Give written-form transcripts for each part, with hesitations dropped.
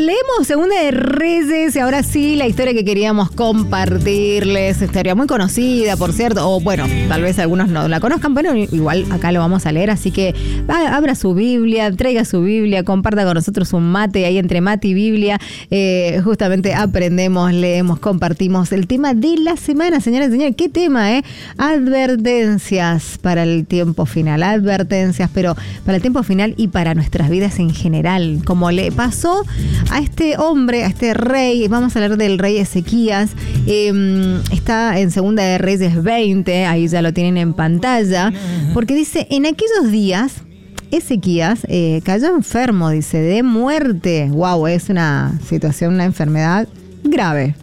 leemos Segunda de Reyes y ahora sí la historia que queríamos compartirles, historia muy conocida, por cierto, o bueno, tal vez algunos no la conozcan, pero igual acá lo vamos a leer, así que abra su Biblia, traiga su Biblia, comparta con nosotros un mate ahí entre mate y Biblia, justamente aprendemos, leemos, compartimos el tema de la semana, señoras y señores. ¿Qué tema, Advertencias para el tiempo final, advertencias, pero para el tiempo final y para nuestras vidas en general, como le pasó a este hombre, a este rey. Vamos a hablar del rey Ezequías. Está en Segunda de Reyes 20, ahí ya lo tienen en pantalla, porque dice, en aquellos días Ezequías cayó enfermo, dice, de muerte. Wow, es una situación, una enfermedad grave,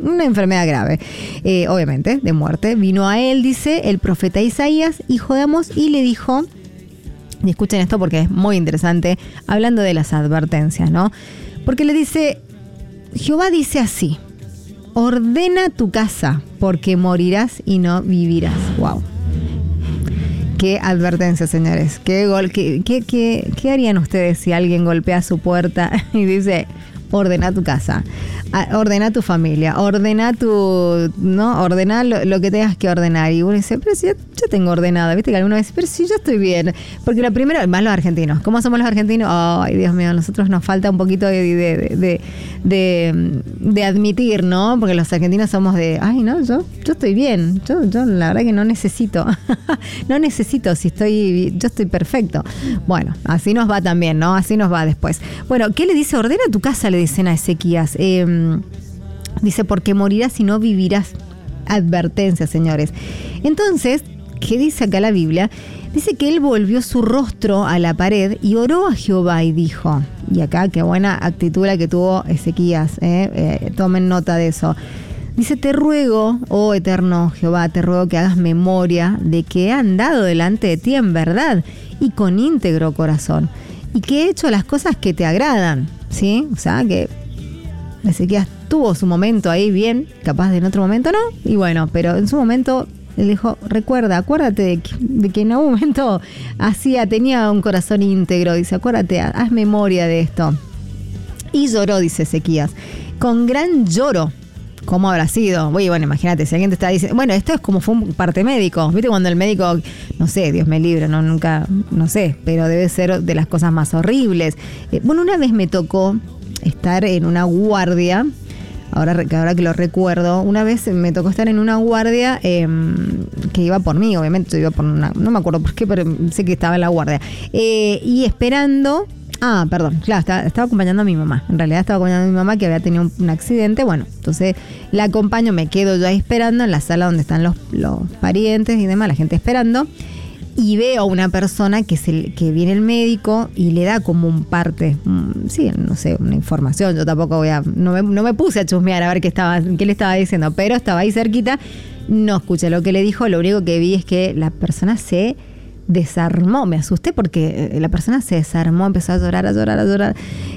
obviamente, de muerte. Vino a él, dice, el profeta Isaías, hijo de Amós, y le dijo, y escuchen esto porque es muy interesante, hablando de las advertencias, ¿no? Porque le dice, Jehová dice así, ordena tu casa, porque morirás y no vivirás. Wow. Qué advertencia, señores. ¿Qué harían ustedes si alguien golpea su puerta y dice, ordena tu casa, ordena tu familia, ordena ordena lo que tengas que ordenar? Y uno dice, pero si yo tengo ordenada, viste que alguno dice, pero si yo estoy bien. Porque la primera, más los argentinos, ¿cómo somos los argentinos? Ay, Dios mío, a nosotros nos falta un poquito de admitir, ¿no? Porque los argentinos somos de, ay, no, yo estoy bien, yo la verdad que no necesito, si yo estoy perfecto. Bueno, así nos va también, ¿no? Así nos va después. Bueno, ¿qué le dice? Ordena tu casa, le dicen a Ezequías. Dice, porque morirás y no vivirás. Advertencia, señores. Entonces, ¿qué dice acá la Biblia? Dice que él volvió su rostro a la pared y oró a Jehová y dijo, y acá qué buena actitud la que tuvo Ezequías, tomen nota de eso. Dice, te ruego, oh eterno Jehová, te ruego que hagas memoria de que he andado delante de ti en verdad y con íntegro corazón, y que he hecho las cosas que te agradan, ¿sí? O sea, que Ezequías tuvo su momento ahí bien, capaz de en otro momento no, y bueno, pero en su momento él dijo, acuérdate de que en algún momento tenía un corazón íntegro, dice, acuérdate, haz memoria de esto. Y lloró, dice Ezequías, con gran lloro. ¿Cómo habrá sido? Bueno, imagínate, si alguien te está diciendo, bueno, esto es como fue un parte médico, ¿viste? Cuando el médico, no sé, Dios me libre, nunca, no sé, pero debe ser de las cosas más horribles. Bueno, una vez me tocó estar en una guardia, ahora que lo recuerdo, una vez me tocó estar en una guardia que iba por mí, obviamente, yo iba por una, no me acuerdo por qué, pero sé que estaba en la guardia, y esperando. Claro, estaba acompañando a mi mamá. En realidad estaba acompañando a mi mamá que había tenido un accidente. Bueno, entonces la acompaño, me quedo yo ahí esperando en la sala donde están los parientes y demás, la gente esperando. Y veo a una persona que viene el médico y le da como un parte, no sé, una información. Yo tampoco no me puse a chusmear a ver qué le estaba diciendo, pero estaba ahí cerquita. No escuché lo que le dijo, lo único que vi es que la persona se desarmó, me asusté porque la persona se desarmó, empezó a llorar,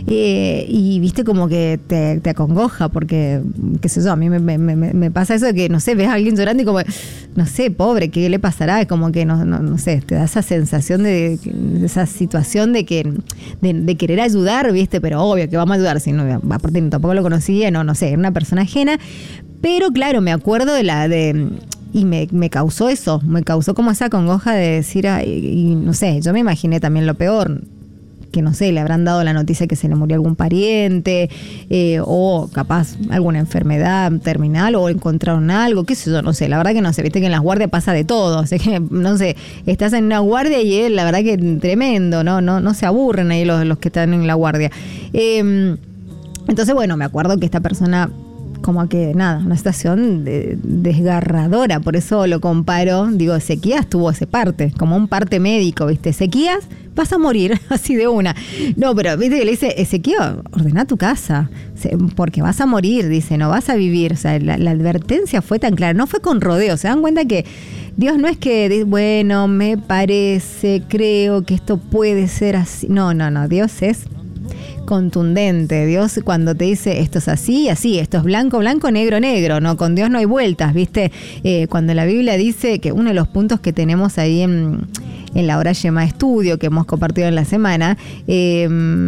y viste como que te acongoja porque, qué sé yo, a mí me pasa eso de que, no sé, ves a alguien llorando y como, no sé, pobre, ¿qué le pasará? Como que, no sé, te da esa sensación de esa situación de querer ayudar, viste, pero obvio que vamos a ayudar, si no, aparte tampoco lo conocía, no sé, era una persona ajena, pero claro, me acuerdo y me causó eso, como esa congoja de decir, y no sé, yo me imaginé también lo peor, que no sé, le habrán dado la noticia que se le murió algún pariente, o capaz alguna enfermedad terminal, o encontraron algo, qué sé yo, no sé, la verdad que no sé, viste que en las guardias pasa de todo, o sea que, no sé, estás en una guardia y la verdad que tremendo, no se aburren ahí los que están en la guardia. Entonces, bueno, me acuerdo que esta persona, como que nada, una situación desgarradora, por eso lo comparo, digo, Ezequías tuvo ese parte, como un parte médico, ¿viste? Ezequías, vas a morir, así de una. No, pero viste que le dice, Ezequías, ordena tu casa, porque vas a morir, dice, no vas a vivir. O sea, la advertencia fue tan clara, no fue con rodeo, se dan cuenta que Dios no es que, bueno, me parece, creo que esto puede ser así. No, Dios es contundente. Dios cuando te dice esto es así, esto es blanco, blanco, negro, negro, no, con Dios no hay vueltas, ¿viste? Cuando la Biblia dice que uno de los puntos que tenemos ahí en la hora Yema Estudio que hemos compartido en la semana, hay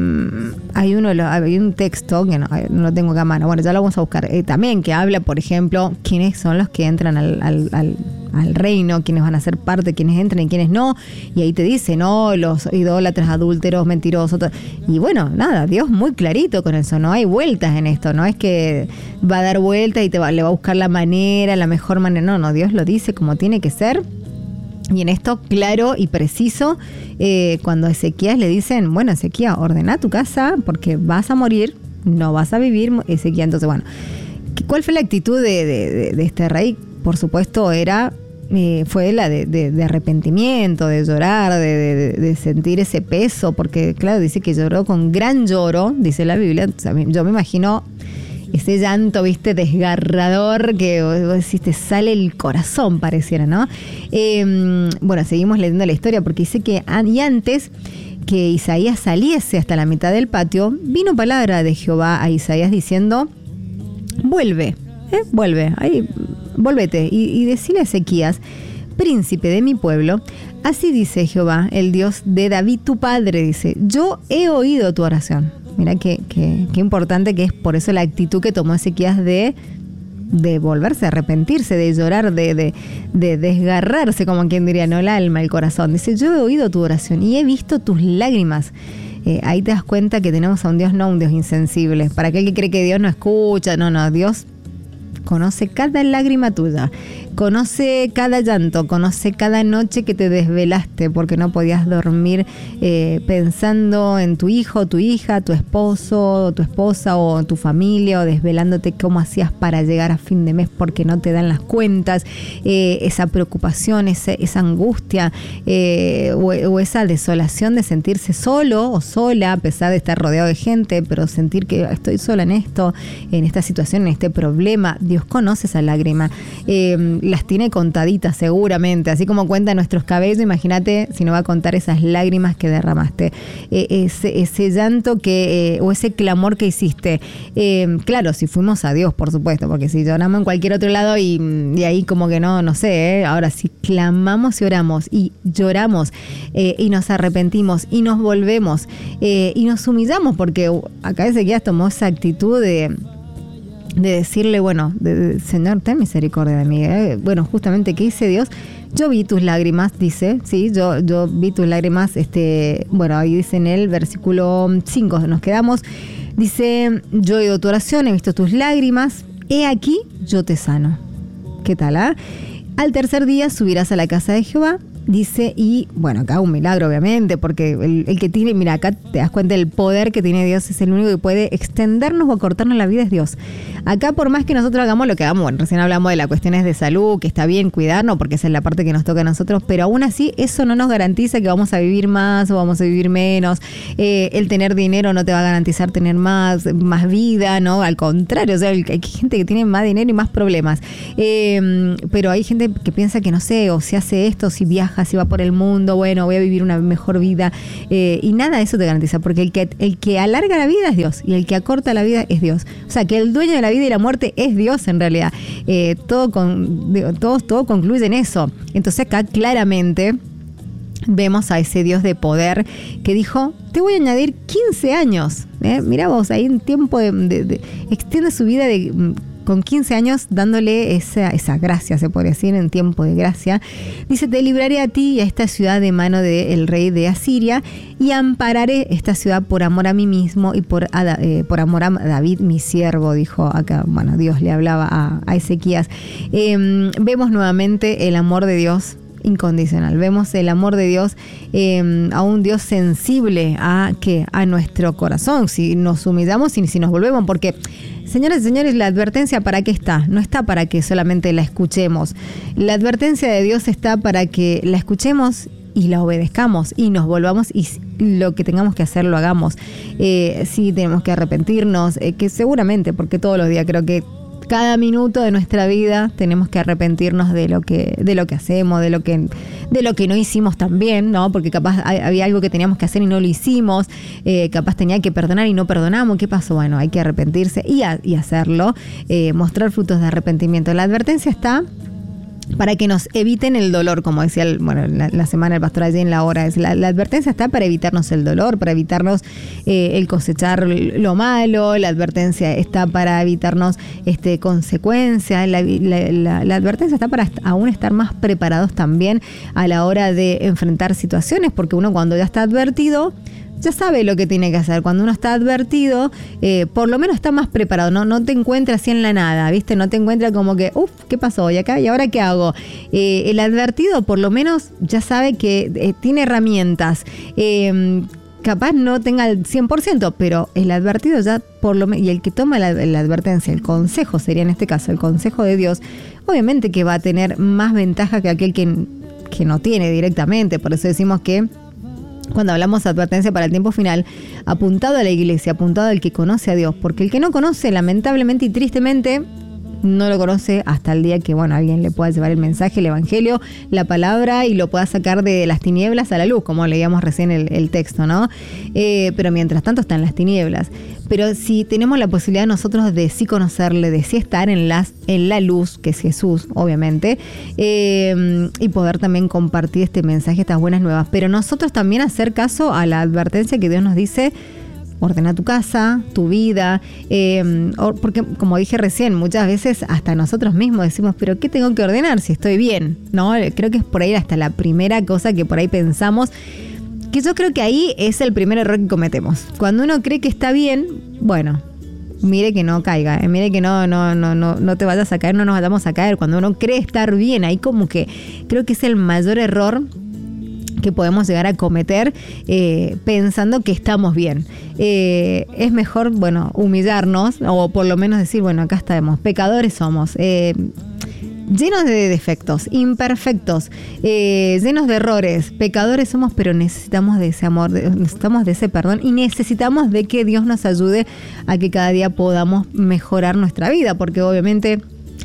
un texto que no lo tengo acá a mano, bueno, ya lo vamos a buscar, también que habla, por ejemplo, quiénes son los que entran al reino, quiénes van a ser parte, quiénes entran y quiénes no, y ahí te dice, ¿no? Los idólatras, adúlteros, mentirosos, y bueno, nada, Dios muy clarito con eso, no hay vueltas en esto, no es que va a dar vueltas y le va a buscar la manera, la mejor manera, no, Dios lo dice como tiene que ser. Y en esto, claro y preciso, cuando a Ezequías le dicen, bueno, Ezequías, ordena tu casa porque vas a morir, no vas a vivir, Ezequías. Entonces, bueno, ¿cuál fue la actitud de este rey? Por supuesto, fue la de arrepentimiento, de llorar, de sentir ese peso, porque, claro, dice que lloró con gran lloro, dice la Biblia. O sea, yo me imagino ese llanto, viste, desgarrador, que vos decís, te sale el corazón, pareciera, ¿no? Bueno, seguimos leyendo la historia, porque dice que antes que Isaías saliese hasta la mitad del patio, vino palabra de Jehová a Isaías diciendo, vuelve, volvete, y decile a Ezequías, príncipe de mi pueblo, así dice Jehová, el Dios de David tu padre, dice, yo he oído tu oración. Mira qué importante que es, por eso la actitud que tomó Ezequías de volverse a arrepentirse, de llorar, de desgarrarse, como quien diría, no el alma, el corazón. Dice, yo he oído tu oración y he visto tus lágrimas. Ahí te das cuenta que tenemos a un Dios, no un Dios insensible. Para aquel que cree que Dios no escucha, no, Dios conoce cada lágrima tuya, conoce cada llanto, conoce cada noche que te desvelaste porque no podías dormir pensando en tu hijo, tu hija, tu esposo, tu esposa o tu familia, o desvelándote cómo hacías para llegar a fin de mes porque no te dan las cuentas, esa preocupación, esa angustia o esa desolación de sentirse solo o sola a pesar de estar rodeado de gente, pero sentir que estoy sola en esto, en esta situación, en este problema. Dios conoce esa lágrima, las tiene contaditas seguramente, así como cuenta nuestros cabellos. Imagínate si no va a contar esas lágrimas que derramaste, ese llanto o ese clamor que hiciste. Claro, si fuimos a Dios, por supuesto, porque si lloramos en cualquier otro lado y ahí como que no sé, ahora si clamamos y oramos y lloramos y nos arrepentimos y nos volvemos y nos humillamos, porque acá Ezequías tomó esa actitud de decirle, bueno, Señor, ten misericordia de mí. Bueno, justamente, ¿qué dice Dios? Yo vi tus lágrimas, dice, sí, yo vi tus lágrimas, bueno, ahí dice en el versículo 5, nos quedamos, dice, yo he oído tu oración, he visto tus lágrimas, he aquí, yo te sano. ¿Qué tal, ah? Al tercer día subirás a la casa de Jehová, dice, y bueno, acá un milagro obviamente, porque el que tiene, mira, acá te das cuenta del poder que tiene Dios, es el único que puede extendernos o acortarnos la vida, es Dios. Acá por más que nosotros hagamos lo que hagamos, bueno, recién hablamos de las cuestiones de salud, que está bien cuidarnos, porque esa es la parte que nos toca a nosotros, pero aún así eso no nos garantiza que vamos a vivir más o vamos a vivir menos. El tener dinero no te va a garantizar tener más vida, ¿no? Al contrario, o sea, hay gente que tiene más dinero y más problemas. Pero hay gente que piensa que no sé, o si hace esto, si viaja, si va por el mundo, bueno, voy a vivir una mejor vida, y nada de eso te garantiza, porque el que alarga la vida es Dios y el que acorta la vida es Dios. O sea, que el dueño de la vida y la muerte es Dios en realidad. Todo concluye en eso. Entonces acá claramente vemos a ese Dios de poder que dijo, te voy a añadir 15 años. Mirá vos, ahí en tiempo extiende su vida con 15 años, dándole esa gracia, se podría decir, en tiempo de gracia. Dice, te libraré a ti y a esta ciudad de mano del rey de Asiria, y ampararé esta ciudad por amor a mí mismo y por amor a David, mi siervo, dijo acá. Bueno, Dios le hablaba a Ezequías. Vemos nuevamente el amor de Dios incondicional. Vemos el amor de Dios a un Dios sensible a nuestro corazón, si nos humillamos y si nos volvemos, porque señoras y señores, la advertencia ¿para qué está? No está para que solamente la escuchemos. La advertencia de Dios está para que la escuchemos y la obedezcamos y nos volvamos y lo que tengamos que hacer lo hagamos. Sí tenemos que arrepentirnos, que seguramente, porque todos los días creo que cada minuto de nuestra vida tenemos que arrepentirnos de lo que hacemos, de lo que no hicimos también, ¿no? Porque capaz había algo que teníamos que hacer y no lo hicimos, capaz tenía que perdonar y no perdonamos. ¿Qué pasó? Bueno, hay que arrepentirse y hacerlo, mostrar frutos de arrepentimiento. La advertencia está para que nos eviten el dolor, como decía la semana el pastor allí en la hora. La advertencia está para evitarnos el dolor, para evitarnos el cosechar lo malo. La advertencia está para evitarnos consecuencias. La advertencia está para aún estar más preparados también a la hora de enfrentar situaciones, porque uno cuando ya está advertido ya sabe lo que tiene que hacer. Cuando uno está advertido, por lo menos está más preparado. No te encuentra así en la nada, ¿viste? No te encuentra como que, ¿qué pasó? ¿Y acá? ¿Y ahora qué hago? El advertido por lo menos ya sabe que tiene herramientas. Capaz no tenga el 100%, pero el advertido ya por lo menos, y el que toma la advertencia, el consejo sería en este caso, el consejo de Dios, obviamente que va a tener más ventaja que aquel que no tiene directamente. Por eso decimos que cuando hablamos de advertencia para el tiempo final, apuntado a la iglesia, apuntado al que conoce a Dios, porque el que no conoce, lamentablemente y tristemente, no lo conoce hasta el día que, alguien le pueda llevar el mensaje, el evangelio, la palabra y lo pueda sacar de las tinieblas a la luz, como leíamos recién el texto, ¿no? Pero mientras tanto está en las tinieblas. Pero si tenemos la posibilidad nosotros de sí conocerle, de sí estar en la luz, que es Jesús, obviamente, y poder también compartir este mensaje, estas buenas nuevas, pero nosotros también hacer caso a la advertencia que Dios nos dice. Ordena tu casa, tu vida, porque como dije recién, muchas veces hasta nosotros mismos decimos, pero ¿qué tengo que ordenar si estoy bien? ¿No? Creo que es por ahí hasta la primera cosa que por ahí pensamos, que yo creo que ahí es el primer error que cometemos. Cuando uno cree que está bien, mire que no caiga, mire que no te vayas a caer, no nos vayamos a caer. Cuando uno cree estar bien, ahí como que creo que es el mayor error que podemos llegar a cometer pensando que estamos bien. Es mejor, humillarnos o por lo menos decir, acá estamos, pecadores somos, llenos de defectos, imperfectos, llenos de errores, pecadores somos, pero necesitamos de ese amor, necesitamos de ese perdón y necesitamos de que Dios nos ayude a que cada día podamos mejorar nuestra vida, porque obviamente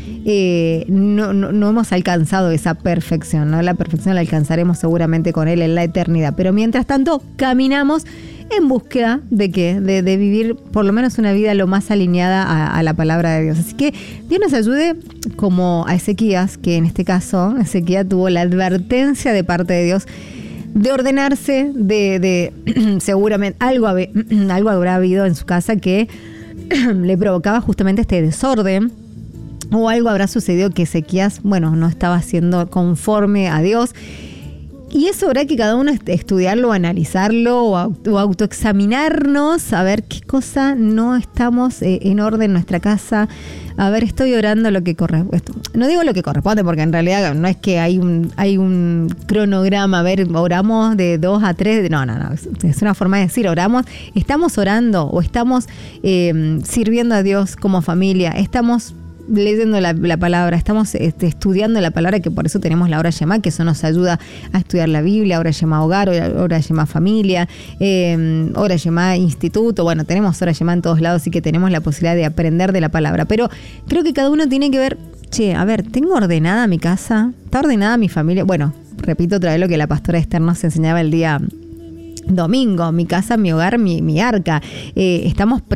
no hemos alcanzado esa perfección, ¿no? La perfección la alcanzaremos seguramente con Él en la eternidad, pero mientras tanto caminamos en búsqueda de ¿qué? De vivir por lo menos una vida lo más alineada a la palabra de Dios. Así que Dios nos ayude, como a Ezequías, que en este caso Ezequías tuvo la advertencia de parte de Dios de ordenarse, de seguramente algo habrá habido en su casa que le provocaba justamente este desorden. O algo habrá sucedido que Ezequías, no estaba siendo conforme a Dios. Y eso habrá que cada uno estudiarlo, analizarlo o autoexaminarnos, a ver qué cosa no estamos en orden en nuestra casa. A ver, estoy orando lo que corresponde. No digo lo que corresponde, porque en realidad no es que hay un cronograma. A ver, oramos de 2 a 3. No. Es una forma de decir, oramos. Estamos orando o estamos sirviendo a Dios como familia. Estamos leyendo la palabra, estamos estudiando la palabra, que por eso tenemos la hora Shema, que eso nos ayuda a estudiar la Biblia, hora Shema hogar, hora Shema familia, hora Shema instituto. Tenemos hora Shema en todos lados, así que tenemos la posibilidad de aprender de la palabra. Pero creo que cada uno tiene que ver, ¿tengo ordenada mi casa? ¿Está ordenada mi familia? Repito otra vez lo que la pastora Esther nos enseñaba el día domingo: mi casa, mi hogar, mi arca. Estamos